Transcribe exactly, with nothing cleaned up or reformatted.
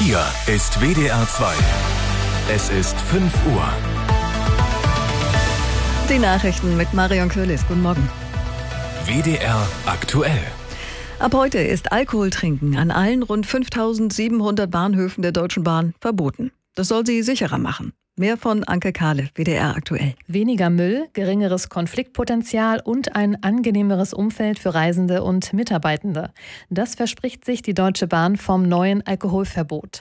Hier ist W D R zwei. Es ist fünf Uhr. Die Nachrichten mit Marion Köhlis. Guten Morgen. W D R aktuell. Ab heute ist Alkoholtrinken an allen rund fünftausendsiebenhundert Bahnhöfen der Deutschen Bahn verboten. Das soll sie sicherer machen. Mehr von Anke Kahle, W D R aktuell. Weniger Müll, geringeres Konfliktpotenzial und ein angenehmeres Umfeld für Reisende und Mitarbeitende. Das verspricht sich die Deutsche Bahn vom neuen Alkoholverbot.